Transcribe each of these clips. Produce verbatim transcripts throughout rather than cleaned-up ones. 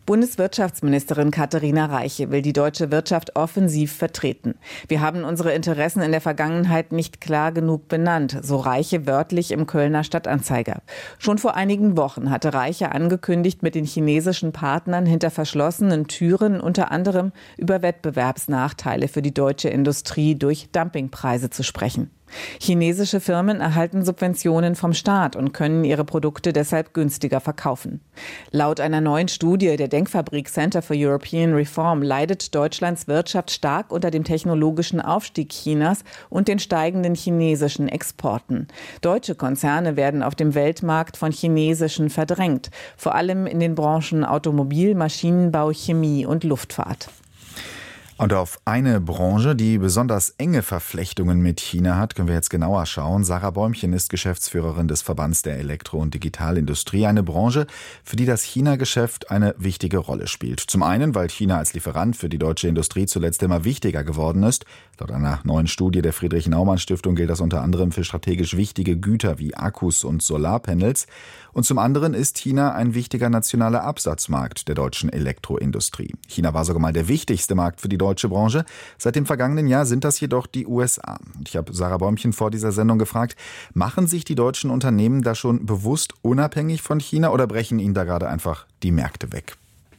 Bundeswirtschaftsministerin Katharina Reiche will die deutsche Wirtschaft offensiv vertreten. Wir haben unsere Interessen in der Vergangenheit nicht klar genug benannt, so Reiche wörtlich im Kölner Stadtanzeiger. Schon vor einigen Wochen hatte Reiche angekündigt, mit den chinesischen Partnern hinter verschlossenen Türen unter anderem über Wettbewerbsnachteile für die deutsche Industrie durch Dumpingpreise zu sprechen. Chinesische Firmen erhalten Subventionen vom Staat und können ihre Produkte deshalb günstiger verkaufen. Laut einer neuen Studie der Denkfabrik Center for European Reform leidet Deutschlands Wirtschaft stark unter dem technologischen Aufstieg Chinas und den steigenden chinesischen Exporten. Deutsche Konzerne werden auf dem Weltmarkt von chinesischen verdrängt, vor allem in den Branchen Automobil, Maschinenbau, Chemie und Luftfahrt. Und auf eine Branche, die besonders enge Verflechtungen mit China hat, können wir jetzt genauer schauen. Sarah Bäumchen ist Geschäftsführerin des Verbands der Elektro- und Digitalindustrie. Eine Branche, für die das China-Geschäft eine wichtige Rolle spielt. Zum einen, weil China als Lieferant für die deutsche Industrie zuletzt immer wichtiger geworden ist. Laut einer neuen Studie der Friedrich-Naumann-Stiftung gilt das unter anderem für strategisch wichtige Güter wie Akkus und Solarpanels. Und zum anderen ist China ein wichtiger nationaler Absatzmarkt der deutschen Elektroindustrie. China war sogar mal der wichtigste Markt für die deutsche Branche. Seit dem vergangenen Jahr sind das jedoch die U S A. Ich habe Sarah Bäumchen vor dieser Sendung gefragt, machen sich die deutschen Unternehmen da schon bewusst unabhängig von China oder brechen ihnen da gerade einfach die Märkte weg?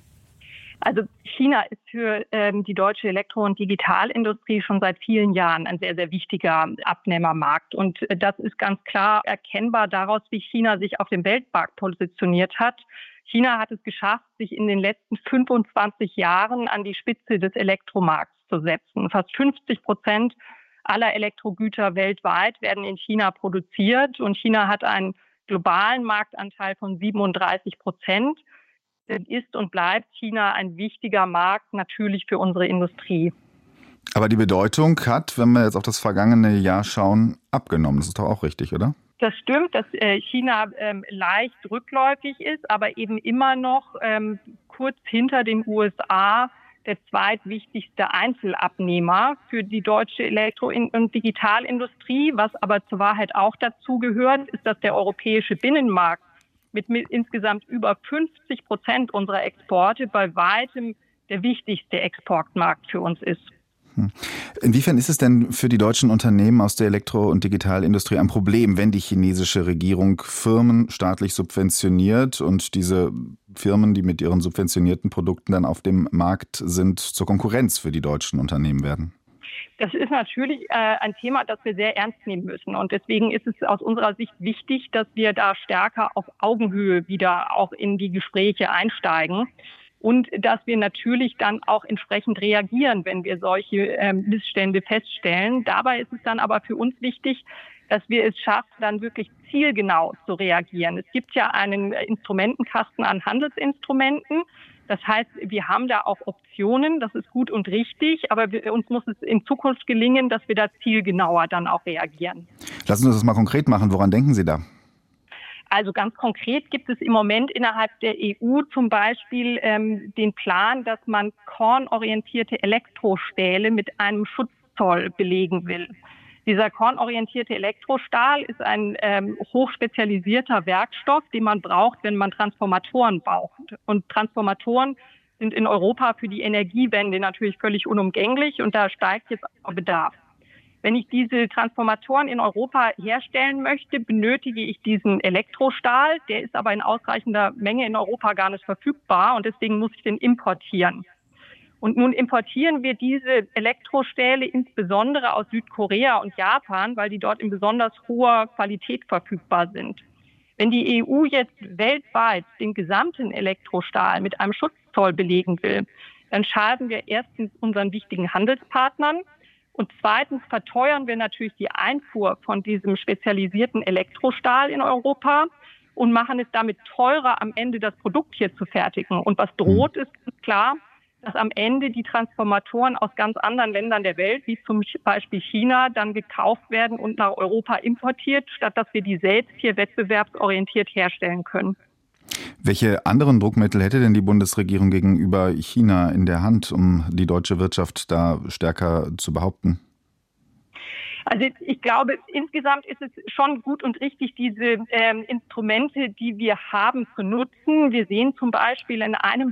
Also China ist für ähm, die deutsche Elektro- und Digitalindustrie schon seit vielen Jahren ein sehr, sehr wichtiger Abnehmermarkt. Und äh, das ist ganz klar erkennbar daraus, wie China sich auf dem Weltmarkt positioniert hat. China hat es geschafft, sich in den letzten fünfundzwanzig Jahren an die Spitze des Elektromarkts zu setzen. Fast fünfzig Prozent aller Elektrogüter weltweit werden in China produziert und China hat einen globalen Marktanteil von siebenunddreißig Prozent. Ist und bleibt China ein wichtiger Markt natürlich für unsere Industrie. Aber die Bedeutung hat, wenn wir jetzt auf das vergangene Jahr schauen, abgenommen. Das ist doch auch richtig, oder? Das stimmt, dass China ähm, leicht rückläufig ist, aber eben immer noch ähm, kurz hinter den U S A der zweitwichtigste Einzelabnehmer für die deutsche Elektro- und Digitalindustrie. Was aber zur Wahrheit auch dazu gehört, ist, dass der europäische Binnenmarkt mit, mit insgesamt über fünfzig Prozent unserer Exporte bei weitem der wichtigste Exportmarkt für uns ist. Inwiefern ist es denn für die deutschen Unternehmen aus der Elektro- und Digitalindustrie ein Problem, wenn die chinesische Regierung Firmen staatlich subventioniert und diese Firmen, die mit ihren subventionierten Produkten dann auf dem Markt sind, zur Konkurrenz für die deutschen Unternehmen werden? Das ist natürlich äh, ein Thema, das wir sehr ernst nehmen müssen. Und deswegen ist es aus unserer Sicht wichtig, dass wir da stärker auf Augenhöhe wieder auch in die Gespräche einsteigen. Und dass wir natürlich dann auch entsprechend reagieren, wenn wir solche ähm, Missstände feststellen. Dabei ist es dann aber für uns wichtig, dass wir es schaffen, dann wirklich zielgenau zu reagieren. Es gibt ja einen Instrumentenkasten an Handelsinstrumenten. Das heißt, wir haben da auch Optionen, das ist gut und richtig, aber wir, uns muss es in Zukunft gelingen, dass wir da zielgenauer dann auch reagieren. Lassen Sie uns das mal konkret machen. Woran denken Sie da? Also ganz konkret gibt es im Moment innerhalb der E U zum Beispiel ähm, den Plan, dass man kornorientierte Elektrostähle mit einem Schutzzoll belegen will. Dieser kornorientierte Elektrostahl ist ein ähm, hochspezialisierter Werkstoff, den man braucht, wenn man Transformatoren braucht. Und Transformatoren sind in Europa für die Energiewende natürlich völlig unumgänglich und da steigt jetzt auch Bedarf. Wenn ich diese Transformatoren in Europa herstellen möchte, benötige ich diesen Elektrostahl. Der ist aber in ausreichender Menge in Europa gar nicht verfügbar und deswegen muss ich den importieren. Und nun importieren wir diese Elektrostähle insbesondere aus Südkorea und Japan, weil die dort in besonders hoher Qualität verfügbar sind. Wenn die E U jetzt weltweit den gesamten Elektrostahl mit einem Schutzzoll belegen will, dann schaden wir erstens unseren wichtigen Handelspartnern und zweitens verteuern wir natürlich die Einfuhr von diesem spezialisierten Elektrostahl in Europa und machen es damit teurer, am Ende das Produkt hier zu fertigen. Und was droht, ist ganz klar, dass am Ende die Transformatoren aus ganz anderen Ländern der Welt, wie zum Beispiel China, dann gekauft werden und nach Europa importiert, statt dass wir die selbst hier wettbewerbsorientiert herstellen können. Welche anderen Druckmittel hätte denn die Bundesregierung gegenüber China in der Hand, um die deutsche Wirtschaft da stärker zu behaupten? Also ich glaube, insgesamt ist es schon gut und richtig, diese ähm, Instrumente, die wir haben, zu nutzen. Wir sehen zum Beispiel in einem